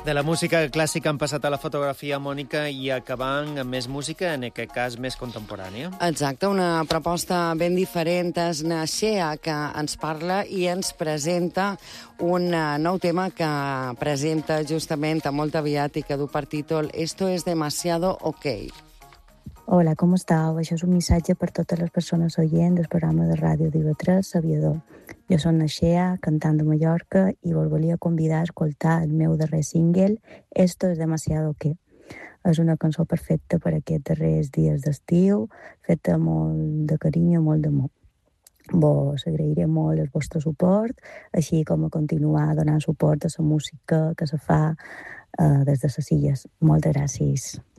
De la música clàssica han passat a la fotografia, Mònica, i acabant amb més música, en aquest cas més contemporània. Exacte, una proposta ben diferent. És Naixea que ens parla i ens presenta un nou tema que presenta justament molt aviat i que du per títol Esto es demasiado ok. Hola, com estàu? Això és un missatge per totes les persones oient del programa de ràdio d'IV3, Saviador. Jo soc Naixea, cantant de Mallorca, i vos volia convidar a escoltar el meu darrer single, Esto es demasiado ok. És una cançó perfecta per aquests darrers dies d'estiu, feta molt de carinyo, molt d'amor. Vos agrairé molt el vostre suport, així com a continuar donant suport a la música que se fa des de les illes. Moltes gràcies.